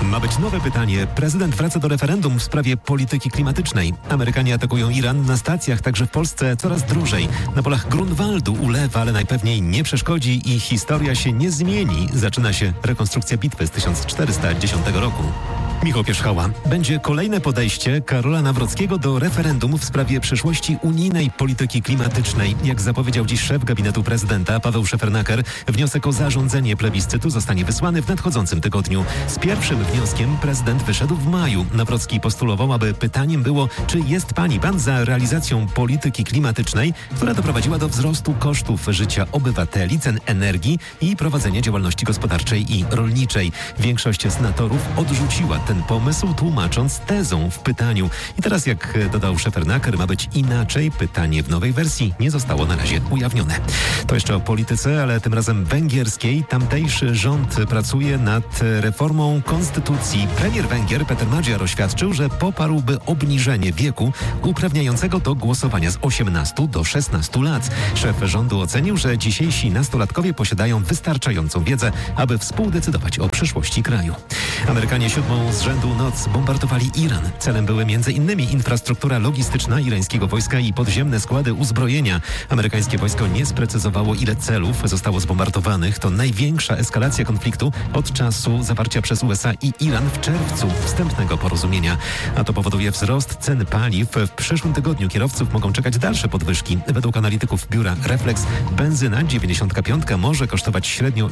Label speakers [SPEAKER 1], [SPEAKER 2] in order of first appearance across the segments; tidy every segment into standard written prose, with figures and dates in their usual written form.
[SPEAKER 1] Ma być nowe pytanie. Prezydent wraca do referendum w sprawie polityki klimatycznej. Amerykanie atakują Iran na stacjach, także w Polsce coraz drożej. Na polach Grunwaldu ulewa, ale najpewniej nie przeszkodzi i historia się nie zmieni. Zaczyna się rekonstrukcja bitwy z 1410 roku. Michał Pierzchała. Będzie kolejne podejście Karola Nawrockiego do referendum w sprawie przyszłości unijnej polityki klimatycznej. Jak zapowiedział dziś szef gabinetu prezydenta Paweł Szefernaker, wniosek o zarządzenie plebiscytu zostanie wysłany w nadchodzącym tygodniu. Z pierwszym wnioskiem prezydent wyszedł w maju. Nawrocki postulował, aby pytaniem było, czy jest pan za realizacją polityki klimatycznej, która doprowadziła do wzrostu kosztów życia obywateli, cen energii i prowadzenia działalności gospodarczej i rolniczej. Większość senatorów odrzuciła ten pomysł, tłumacząc tezą w pytaniu. I teraz, jak dodał Szefernaker, ma być inaczej. Pytanie w nowej wersji nie zostało na razie ujawnione. To jeszcze o polityce, ale tym razem węgierskiej. Tamtejszy rząd pracuje nad reformą konstytucji. Premier Węgier Peter Magyar oświadczył, że poparłby obniżenie wieku uprawniającego do głosowania z 18 do 16 lat. Szef rządu ocenił, że dzisiejsi nastolatkowie posiadają wystarczającą wiedzę, aby współdecydować o przyszłości kraju. Amerykanie 7. z rzędu noc bombardowali Iran. Celem były m.in. infrastruktura logistyczna irańskiego wojska i podziemne składy uzbrojenia. Amerykańskie wojsko nie sprecyzowało, ile celów zostało zbombardowanych. To największa eskalacja konfliktu od czasu zawarcia przez USA i Iran w czerwcu wstępnego porozumienia. A to powoduje wzrost cen paliw. W przyszłym tygodniu kierowców mogą czekać dalsze podwyżki. Według analityków biura Reflex benzyna 95 może kosztować średnio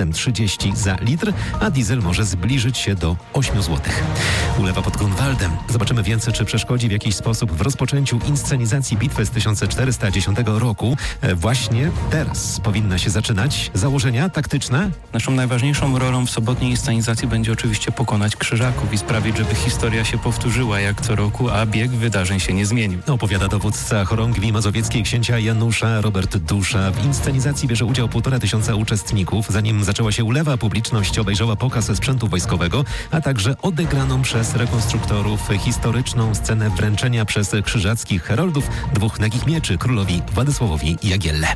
[SPEAKER 1] 7,30 za litr, a diesel może zbliżyć się do 8 zł. Ulewa pod Grunwaldem. Zobaczymy więcej, czy przeszkodzi w jakiś sposób w rozpoczęciu inscenizacji bitwy z 1410 roku. Właśnie teraz powinna się zaczynać. Założenia taktyczne?
[SPEAKER 2] Naszą najważniejszą rolą w sobotniej inscenizacji będzie oczywiście pokonać Krzyżaków i sprawić, żeby historia się powtórzyła jak co roku, a bieg wydarzeń się nie zmienił.
[SPEAKER 1] Opowiada dowódca chorągwi mazowieckiej księcia Janusza Robert Dusza. W inscenizacji bierze udział 1500 uczestników. Zanim zaczęła się ulewa, publiczność obejrzała pokaz sprzętu wojskowego, a także odegraną przez rekonstruktorów historyczną scenę wręczenia przez krzyżackich heroldów 2 nagich mieczy królowi Władysławowi Jagielle.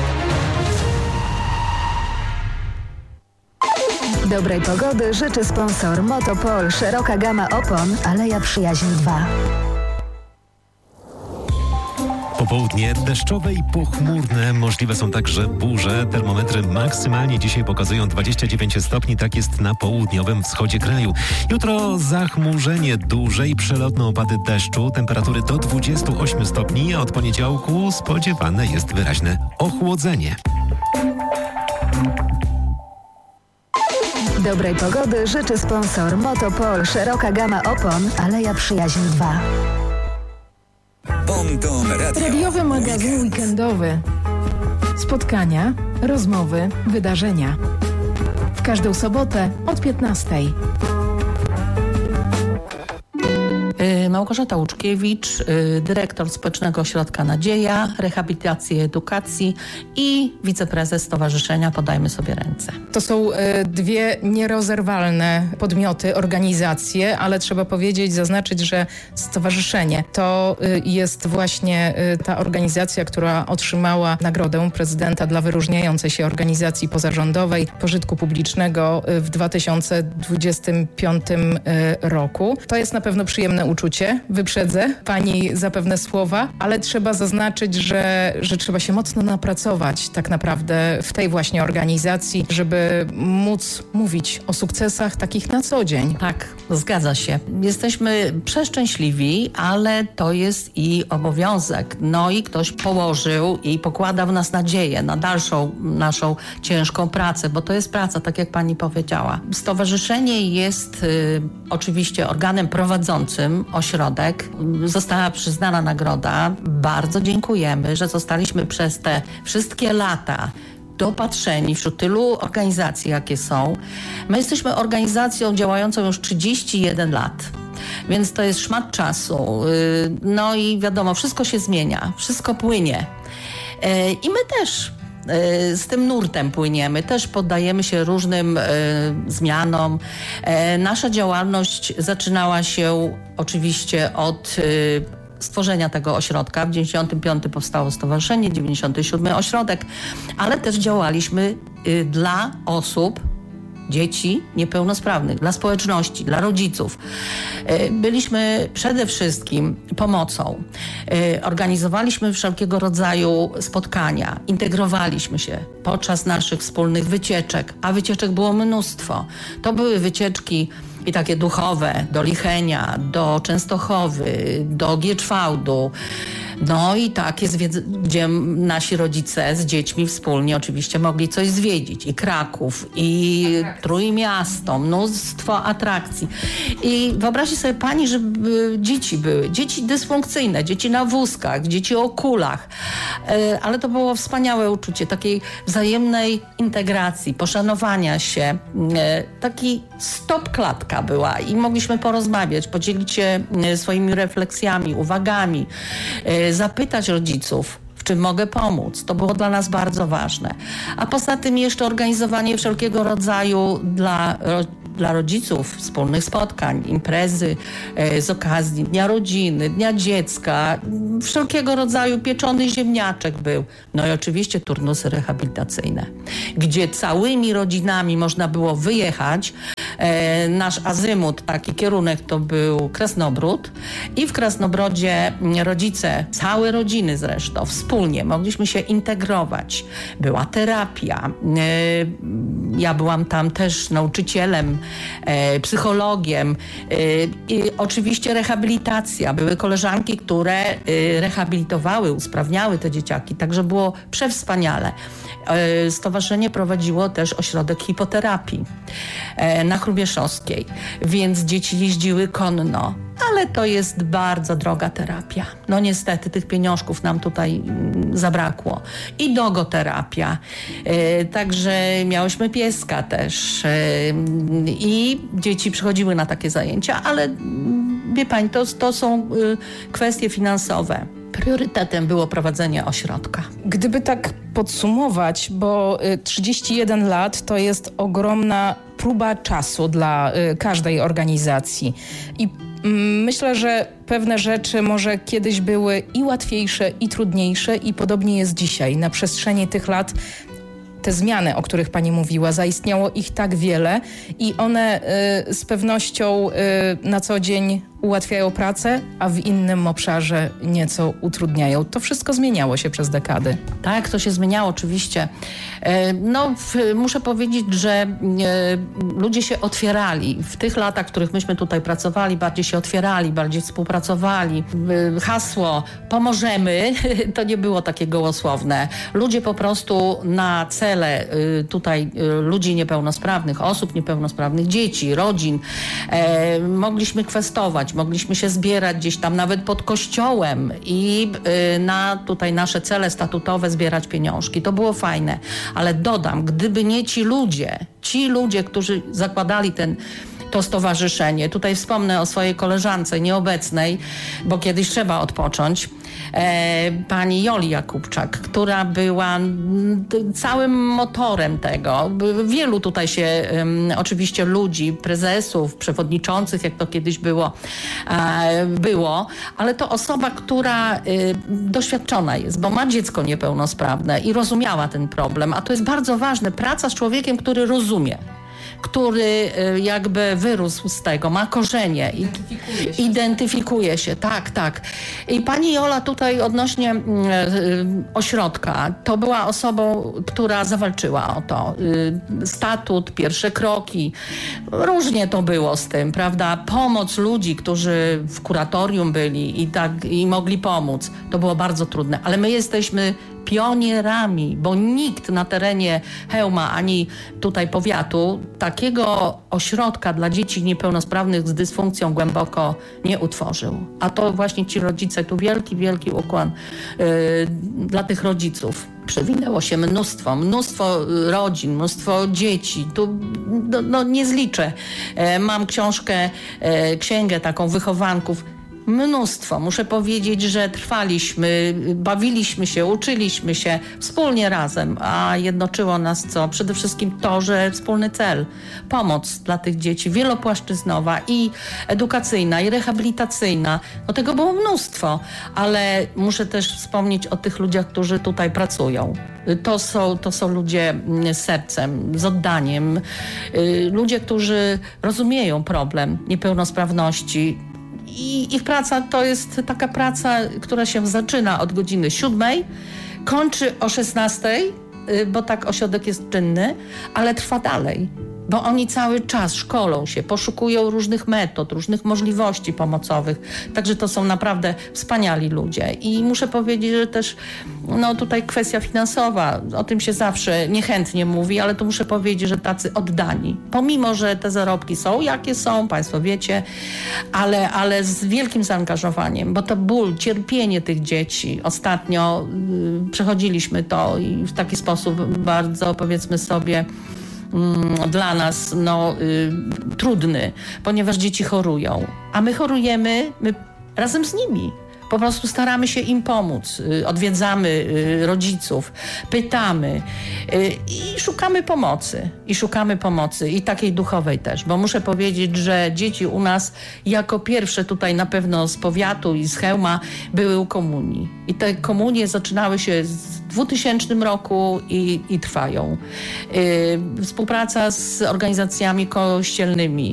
[SPEAKER 3] Dobrej pogody życzy sponsor Motopol. Szeroka gama opon, Aleja Przyjaźni 2.
[SPEAKER 1] Popołudnie deszczowe i pochmurne. Możliwe są także burze. Termometry maksymalnie dzisiaj pokazują 29 stopni. Tak jest na południowym wschodzie kraju. Jutro zachmurzenie duże i przelotne opady deszczu. Temperatury do 28 stopni, a od poniedziałku spodziewane jest wyraźne ochłodzenie.
[SPEAKER 3] Dobrej pogody życzy sponsor Motopol. Szeroka gama opon, Aleja Przyjaźni 2.
[SPEAKER 4] Ponton Radio.
[SPEAKER 5] Radiowy magazyn weekendowy. Spotkania, rozmowy, wydarzenia. W każdą sobotę od 15:00.
[SPEAKER 6] Małgorzata Łuczkiewicz, dyrektor Społecznego Ośrodka Nadzieja, Rehabilitacji i Edukacji i wiceprezes Stowarzyszenia Podajmy Sobie Ręce.
[SPEAKER 5] To są dwie nierozerwalne podmioty, organizacje, ale trzeba powiedzieć, zaznaczyć, że stowarzyszenie to jest właśnie ta organizacja, która otrzymała nagrodę prezydenta dla wyróżniającej się organizacji pozarządowej pożytku publicznego w 2025 roku. To jest na pewno przyjemne uczucie. Wyprzedzę pani zapewne słowa, ale trzeba zaznaczyć, że trzeba się mocno napracować tak naprawdę w tej właśnie organizacji, żeby móc mówić o sukcesach takich na co dzień.
[SPEAKER 6] Tak, zgadza się. Jesteśmy przeszczęśliwi, ale to jest i obowiązek. No i ktoś położył i pokłada w nas nadzieję na dalszą naszą ciężką pracę, bo to jest praca, tak jak pani powiedziała. Stowarzyszenie jest oczywiście organem prowadzącym ośrodek. Została przyznana nagroda. Bardzo dziękujemy, że zostaliśmy przez te wszystkie lata dopatrzeni wśród tylu organizacji, jakie są. My jesteśmy organizacją działającą już 31 lat. Więc to jest szmat czasu. No i wiadomo, wszystko się zmienia, wszystko płynie. I my też z tym nurtem płyniemy, też poddajemy się różnym zmianom. Nasza działalność zaczynała się oczywiście od stworzenia tego ośrodka. W 95 powstało stowarzyszenie, 97 ośrodek, ale też działaliśmy dla osób dzieci niepełnosprawnych, dla społeczności, dla rodziców. Byliśmy przede wszystkim pomocą. Organizowaliśmy wszelkiego rodzaju spotkania, integrowaliśmy się podczas naszych wspólnych wycieczek, a wycieczek było mnóstwo. To były wycieczki i takie duchowe, do Lichenia, do Częstochowy, do Gieczwałdu. No i takie, gdzie nasi rodzice z dziećmi wspólnie oczywiście mogli coś zwiedzić. I Kraków, i Trójmiasto, mnóstwo atrakcji. I wyobraźcie sobie pani, że dzieci były. Dzieci dysfunkcyjne, dzieci na wózkach, dzieci o kulach. Ale to było wspaniałe uczucie takiej wzajemnej integracji, poszanowania się. Taki stop-klatka była i mogliśmy porozmawiać, podzielić się swoimi refleksjami, uwagami, zapytać rodziców, w czym mogę pomóc. To było dla nas bardzo ważne. A poza tym jeszcze organizowanie wszelkiego rodzaju dla rodziców wspólnych spotkań, imprezy z okazji Dnia Rodziny, Dnia Dziecka, wszelkiego rodzaju pieczony ziemniaczek był. No i oczywiście turnusy rehabilitacyjne, gdzie całymi rodzinami można było wyjechać. Nasz azymut, taki kierunek to był Krasnobród i w Krasnobrodzie rodzice, całe rodziny zresztą, wspólnie mogliśmy się integrować. Była terapia. Ja byłam tam też nauczycielem, psychologiem i oczywiście rehabilitacja. Były koleżanki, które rehabilitowały, usprawniały te dzieciaki, także było przewspaniale. Stowarzyszenie prowadziło też ośrodek hipoterapii na Hrubieszowskiej, więc dzieci jeździły konno, ale to jest bardzo droga terapia. No niestety tych pieniążków nam tutaj zabrakło. I dogoterapia, także miałyśmy pieska też i dzieci przychodziły na takie zajęcia, ale wie pani, to są kwestie finansowe. Priorytetem było prowadzenie ośrodka.
[SPEAKER 5] Gdyby tak podsumować, bo 31 lat to jest ogromna próba czasu dla każdej organizacji i myślę, że pewne rzeczy może kiedyś były i łatwiejsze, i trudniejsze i podobnie jest dzisiaj. Na przestrzeni tych lat te zmiany, o których pani mówiła, zaistniało ich tak wiele i one z pewnością na co dzień ułatwiają pracę, a w innym obszarze nieco utrudniają. To wszystko zmieniało się przez dekady.
[SPEAKER 6] Tak, to się zmieniało oczywiście. Muszę powiedzieć, że ludzie się otwierali. W tych latach, w których myśmy tutaj pracowali, bardziej się otwierali, bardziej współpracowali. Hasło pomożemy to nie było takie gołosłowne. Ludzie po prostu na cele tutaj ludzi niepełnosprawnych, osób niepełnosprawnych, dzieci, rodzin mogliśmy kwestować, mogliśmy się zbierać gdzieś tam nawet pod kościołem i na tutaj nasze cele statutowe zbierać pieniążki. To było fajne, ale dodam, gdyby nie ci ludzie, którzy zakładali to stowarzyszenie. Tutaj wspomnę o swojej koleżance nieobecnej, bo kiedyś trzeba odpocząć. Pani Joli Jakubczak, która była całym motorem tego. Wielu tutaj się oczywiście ludzi, prezesów, przewodniczących, jak to kiedyś było, ale to osoba, która doświadczona jest, bo ma dziecko niepełnosprawne i rozumiała ten problem, a to jest bardzo ważne. Praca z człowiekiem, który rozumie, który jakby wyrósł z tego, ma korzenie. Identyfikuje się. Tak. I pani Jola tutaj odnośnie ośrodka, to była osobą, która zawalczyła o to. Statut, pierwsze kroki. Różnie to było z tym, prawda? Pomoc ludzi, którzy w kuratorium byli i mogli pomóc. To było bardzo trudne, ale my jesteśmy pionierami, bo nikt na terenie Chełma ani tutaj powiatu takiego ośrodka dla dzieci niepełnosprawnych z dysfunkcją głęboko nie utworzył. A to właśnie ci rodzice, tu wielki ukłon dla tych rodziców. Przewinęło się mnóstwo rodzin, mnóstwo dzieci. Tu nie zliczę. Mam księgę taką wychowanków. Mnóstwo. Muszę powiedzieć, że trwaliśmy, bawiliśmy się, uczyliśmy się wspólnie razem, a jednoczyło nas co? Przede wszystkim to, że wspólny cel, pomoc dla tych dzieci wielopłaszczyznowa i edukacyjna, i rehabilitacyjna. No tego było mnóstwo, ale muszę też wspomnieć o tych ludziach, którzy tutaj pracują. To są ludzie z sercem, z oddaniem, ludzie, którzy rozumieją problem niepełnosprawności. I ich praca to jest taka praca, która się zaczyna od godziny 7, kończy o 16, bo tak ośrodek jest czynny, ale trwa dalej. Bo oni cały czas szkolą się, poszukują różnych metod, różnych możliwości pomocowych. Także to są naprawdę wspaniali ludzie. I muszę powiedzieć, że też tutaj kwestia finansowa, o tym się zawsze niechętnie mówi, ale tu muszę powiedzieć, że tacy oddani. Pomimo, że te zarobki są, jakie są, Państwo wiecie, ale z wielkim zaangażowaniem, bo to ból, cierpienie tych dzieci. Ostatnio przechodziliśmy to i w taki sposób bardzo, powiedzmy sobie, dla nas trudny, ponieważ dzieci chorują, a my chorujemy razem z nimi. Po prostu staramy się im pomóc, odwiedzamy rodziców, pytamy i szukamy pomocy i takiej duchowej też, bo muszę powiedzieć, że dzieci u nas jako pierwsze tutaj na pewno z powiatu i z Chełma były u komunii i te komunie zaczynały się w 2000 roku i trwają. Współpraca z organizacjami kościelnymi.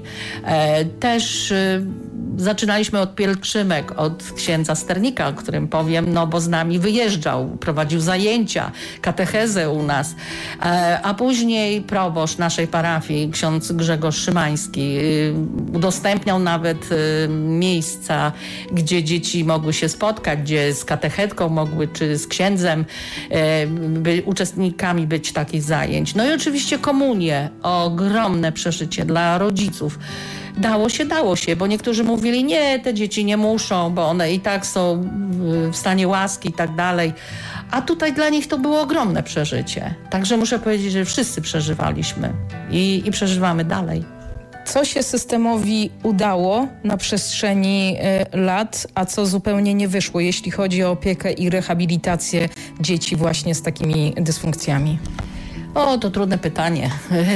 [SPEAKER 6] Też zaczynaliśmy od pielgrzymek, od księdza Sternika, o którym powiem, bo z nami wyjeżdżał, prowadził zajęcia, katechezę u nas, a później proboszcz naszej parafii, ksiądz Grzegorz Szymański, udostępniał nawet miejsca, gdzie dzieci mogły się spotkać, gdzie z katechetką mogły, czy z księdzem uczestnikami być takich zajęć. No i oczywiście komunie, ogromne przeżycie dla rodziców. Dało się, bo niektórzy mówili, nie, te dzieci nie muszą, bo one i tak są w stanie łaski i tak dalej. A tutaj dla nich to było ogromne przeżycie. Także muszę powiedzieć, że wszyscy przeżywaliśmy i przeżywamy dalej.
[SPEAKER 5] Co się systemowi udało na przestrzeni lat, a co zupełnie nie wyszło, jeśli chodzi o opiekę i rehabilitację dzieci właśnie z takimi dysfunkcjami?
[SPEAKER 6] To trudne pytanie.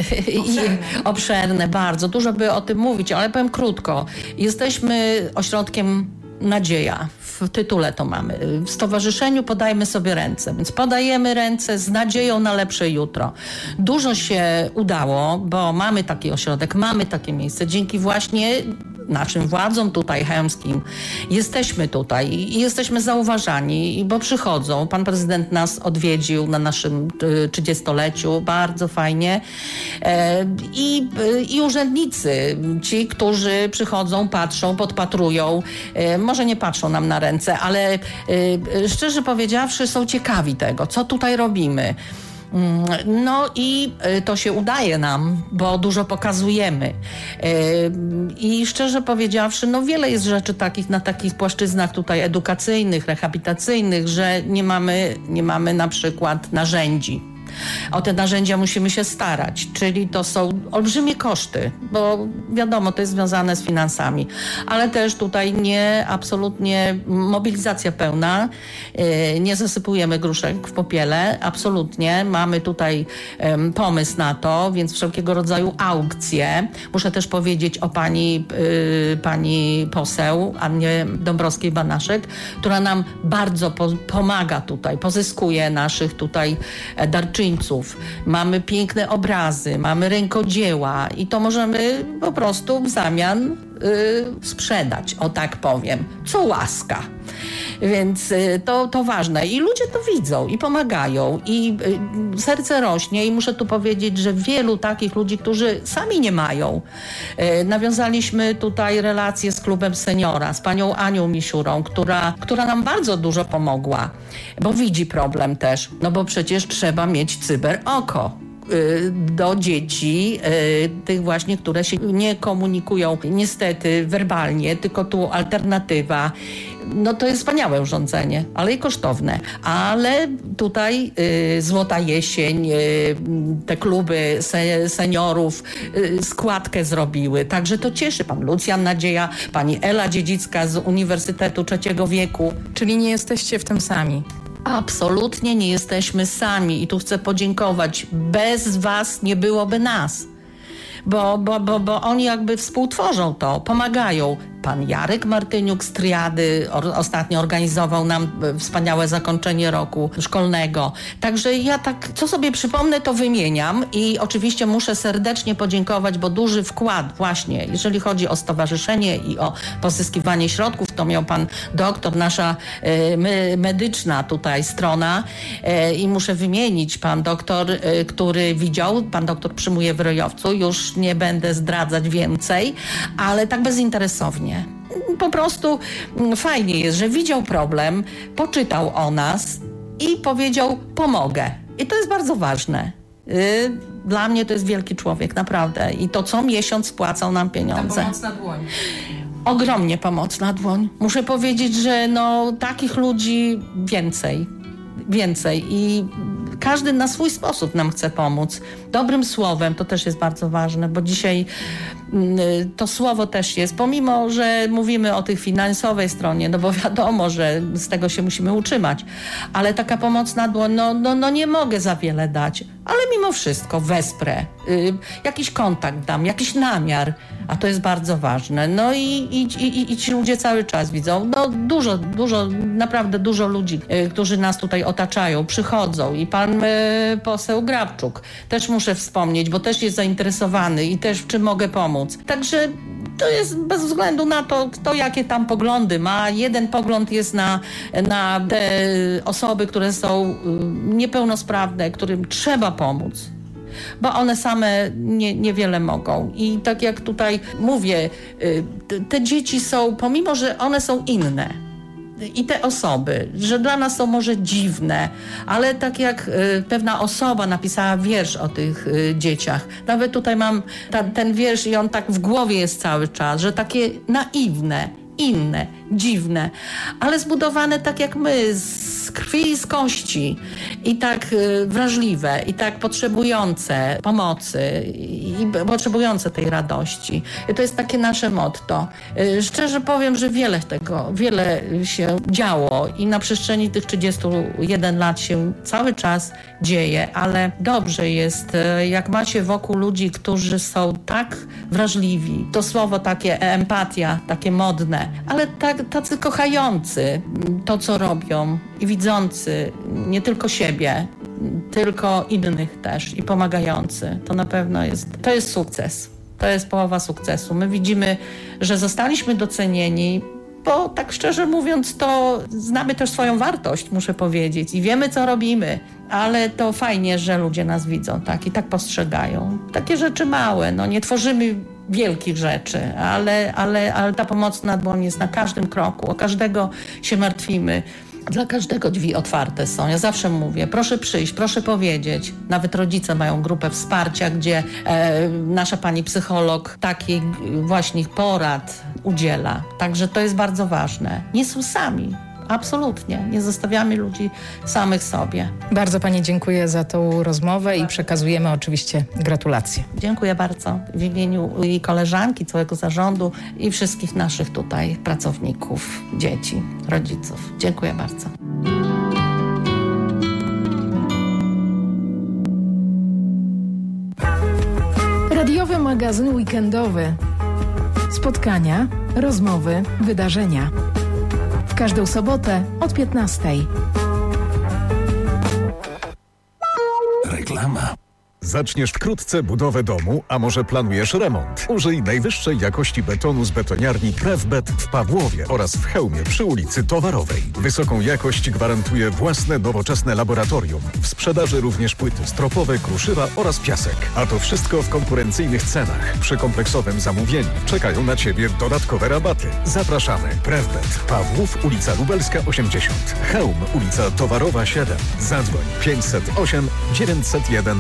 [SPEAKER 6] Obszerne bardzo. Dużo by o tym mówić, ale powiem krótko. Jesteśmy ośrodkiem Nadzieja. W tytule to mamy. W stowarzyszeniu podajmy sobie ręce, więc podajemy ręce z nadzieją na lepsze jutro. Dużo się udało, bo mamy taki ośrodek, mamy takie miejsce. Dzięki właśnie naszym władzom tutaj chełmskim jesteśmy tutaj i jesteśmy zauważani, bo przychodzą. Pan prezydent nas odwiedził na naszym 30-leciu, bardzo fajnie. I urzędnicy, ci, którzy przychodzą, patrzą, podpatrują, może nie patrzą nam na ręce, ale szczerze powiedziawszy są ciekawi tego, co tutaj robimy. No i to się udaje nam, bo dużo pokazujemy. I szczerze powiedziawszy, wiele jest rzeczy takich na takich płaszczyznach tutaj edukacyjnych, rehabilitacyjnych, że nie mamy na przykład narzędzi. O te narzędzia musimy się starać, czyli to są olbrzymie koszty, bo wiadomo, to jest związane z finansami, ale też tutaj absolutnie mobilizacja pełna, nie zasypujemy gruszek w popiele, absolutnie. Mamy tutaj pomysł na to, więc wszelkiego rodzaju aukcje. Muszę też powiedzieć o pani poseł Annie Dąbrowskiej-Banaszek, która nam bardzo pomaga tutaj, pozyskuje naszych tutaj darczyńców. Mamy piękne obrazy, mamy rękodzieła i to możemy po prostu w zamian sprzedać, o tak powiem, co łaska. Więc to ważne i ludzie to widzą i pomagają i serce rośnie i muszę tu powiedzieć, że wielu takich ludzi, którzy sami nie mają. Nawiązaliśmy tutaj relacje z klubem seniora, z panią Anią Misiurą, która nam bardzo dużo pomogła, bo widzi problem też, bo przecież trzeba mieć cyberoko. do dzieci, tych właśnie, które się nie komunikują niestety werbalnie, tylko tu alternatywa. No to jest wspaniałe urządzenie, ale i kosztowne. Ale tutaj Złota Jesień, te kluby seniorów składkę zrobiły. Także to cieszy. Pan Lucjan Nadzieja, pani Ela Dziedzicka z Uniwersytetu Trzeciego Wieku.
[SPEAKER 5] Czyli nie jesteście w tym sami.
[SPEAKER 6] Absolutnie nie jesteśmy sami i tu chcę podziękować. Bez was nie byłoby nas. Bo oni jakby współtworzą to, pomagają. Pan Jarek Martyniuk z Triady ostatnio organizował nam wspaniałe zakończenie roku szkolnego. Także ja tak, co sobie przypomnę, to wymieniam i oczywiście muszę serdecznie podziękować, bo duży wkład właśnie, jeżeli chodzi o stowarzyszenie i o pozyskiwanie środków, to miał pan doktor, nasza medyczna tutaj strona i muszę wymienić pan doktor, który widział, pan doktor przyjmuje w Rojowcu, już nie będę zdradzać więcej, ale tak bezinteresownie. Po prostu fajnie jest, że widział problem, poczytał o nas i powiedział: pomogę. I to jest bardzo ważne. Dla mnie to jest wielki człowiek, naprawdę. I to co miesiąc spłacał nam pieniądze.
[SPEAKER 5] Ta pomocna dłoń.
[SPEAKER 6] Ogromnie pomocna dłoń. Muszę powiedzieć, że takich ludzi więcej i każdy na swój sposób nam chce pomóc. Dobrym słowem, to też jest bardzo ważne, bo dzisiaj to słowo też jest, pomimo że mówimy o tej finansowej stronie, no bo wiadomo, że z tego się musimy utrzymać, ale taka pomocna dłoń, nie mogę za wiele dać, ale mimo wszystko wesprę, jakiś kontakt dam, jakiś namiar, a to jest bardzo ważne. No i ci ludzie cały czas widzą, dużo, naprawdę dużo ludzi, którzy nas tutaj otaczają, przychodzą i pan poseł Grabczuk też muszę wspomnieć, bo też jest zainteresowany i też w czym mogę pomóc. Także to jest bez względu na to, kto jakie tam poglądy ma. Jeden pogląd jest na te osoby, które są niepełnosprawne, którym trzeba pomóc, bo one same niewiele mogą. I tak jak tutaj mówię, te dzieci są, pomimo że one są inne, i te osoby, że dla nas są może dziwne, ale tak jak pewna osoba napisała wiersz o tych dzieciach. Nawet tutaj mam ten wiersz i on tak w głowie jest cały czas, że takie naiwne, inne, dziwne, ale zbudowane tak jak my, z krwi i z kości i tak wrażliwe i tak potrzebujące pomocy i potrzebujące tej radości. I to jest takie nasze motto. Szczerze powiem, że wiele się działo i na przestrzeni tych 31 lat się cały czas dzieje, ale dobrze jest, jak macie wokół ludzi, którzy są tak wrażliwi, to słowo takie empatia, takie modne, ale tacy kochający to, co robią i widzący nie tylko siebie, tylko innych też i pomagający. To na pewno to jest sukces. To jest połowa sukcesu. My widzimy, że zostaliśmy docenieni, bo tak szczerze mówiąc, to znamy też swoją wartość, muszę powiedzieć, i wiemy, co robimy, ale to fajnie, że ludzie nas widzą, tak, i tak postrzegają. Takie rzeczy małe, nie tworzymy wielkich rzeczy, ale ta pomocna dłoń jest na każdym kroku, o każdego się martwimy. Dla każdego drzwi otwarte są. Ja zawsze mówię, proszę przyjść, proszę powiedzieć. Nawet rodzice mają grupę wsparcia, gdzie nasza pani psycholog takich właśnie porad udziela. Także to jest bardzo ważne. Nie są sami. Absolutnie. Nie zostawiamy ludzi samych sobie.
[SPEAKER 5] Bardzo pani dziękuję za tą rozmowę i przekazujemy oczywiście gratulacje.
[SPEAKER 6] Dziękuję bardzo w imieniu i koleżanki, całego zarządu i wszystkich naszych tutaj pracowników, dzieci, rodziców. Dziękuję bardzo.
[SPEAKER 4] Radiowy magazyn weekendowy. Spotkania, rozmowy, wydarzenia. W każdą sobotę od 15:00.
[SPEAKER 7] Reklama. Zaczniesz wkrótce budowę domu, a może planujesz remont? Użyj najwyższej jakości betonu z betoniarni Prefbet w Pawłowie oraz w Chełmie przy ulicy Towarowej. Wysoką jakość gwarantuje własne nowoczesne laboratorium. W sprzedaży również płyty stropowe, kruszywa oraz piasek. A to wszystko w konkurencyjnych cenach. Przy kompleksowym zamówieniu czekają na Ciebie dodatkowe rabaty. Zapraszamy. Prefbet. Pawłów, ulica Lubelska 80. Chełm, ulica Towarowa 7. Zadzwoń 508 901 100.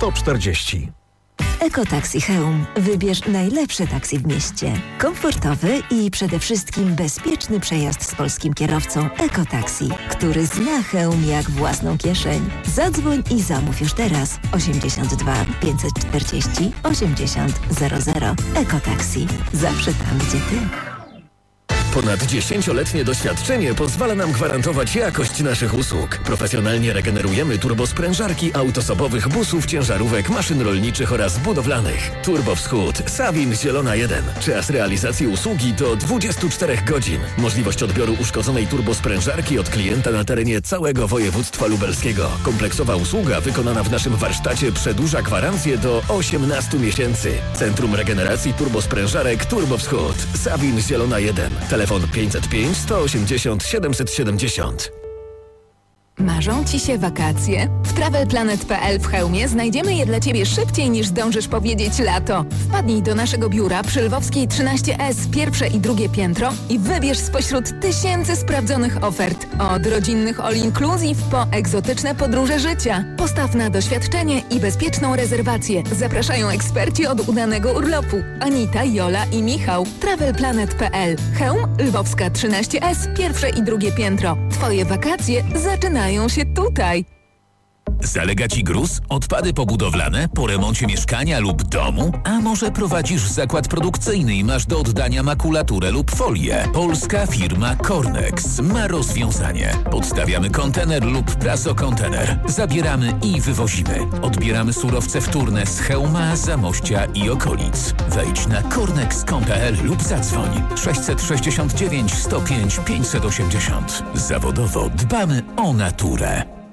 [SPEAKER 7] 140.
[SPEAKER 8] Ekotaksi Chełm. Wybierz najlepsze taksi w mieście. Komfortowy i przede wszystkim bezpieczny przejazd z polskim kierowcą Ekotaksi, który zna Chełm jak własną kieszeń. Zadzwoń i zamów już teraz. 82 540 80 00. Ekotaksi. Zawsze tam, gdzie ty.
[SPEAKER 9] Ponad 10-letnie doświadczenie pozwala nam gwarantować jakość naszych usług. Profesjonalnie regenerujemy turbosprężarki autosobowych busów, ciężarówek, maszyn rolniczych oraz budowlanych. Turbo Wschód, Sawin, Zielona 1. Czas realizacji usługi to 24 godzin. Możliwość odbioru uszkodzonej turbosprężarki od klienta na terenie całego województwa lubelskiego. Kompleksowa usługa wykonana w naszym warsztacie przedłuża gwarancję do 18 miesięcy. Centrum Regeneracji Turbosprężarek Turbo Wschód, Sawin, Zielona 1. Telefon 505 180 770.
[SPEAKER 10] Marzą Ci się wakacje? W TravelPlanet.pl w Chełmie znajdziemy je dla Ciebie szybciej niż zdążysz powiedzieć lato. Wpadnij do naszego biura przy Lwowskiej 13S, pierwsze i drugie piętro i wybierz spośród tysięcy sprawdzonych ofert. Od rodzinnych all-inclusive po egzotyczne podróże życia. Postaw na doświadczenie i bezpieczną rezerwację. Zapraszają eksperci od udanego urlopu. Anita, Jola i Michał. TravelPlanet.pl. Chełm, Lwowska 13S, pierwsze i drugie piętro. Twoje wakacje zaczynają się tutaj.
[SPEAKER 11] Zalega Ci gruz? Odpady pobudowlane? Po remoncie mieszkania lub domu? A może prowadzisz zakład produkcyjny i masz do oddania makulaturę lub folię? Polska firma Cornex ma rozwiązanie. Podstawiamy kontener lub prasokontener. Zabieramy i wywozimy. Odbieramy surowce wtórne z Chełma, Zamościa i okolic. Wejdź na cornex.pl lub zadzwoń 669 105 580. Zawodowo dbamy o naturę.